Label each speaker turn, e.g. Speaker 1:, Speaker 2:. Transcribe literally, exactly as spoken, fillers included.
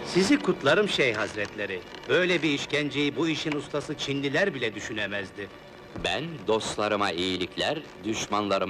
Speaker 1: Sizi kutlarım Şeyh Hazretleri. Böyle bir işkenceyi bu işin ustası Çinliler bile düşünemezdi.
Speaker 2: Ben dostlarıma iyilikler, düşmanlarıma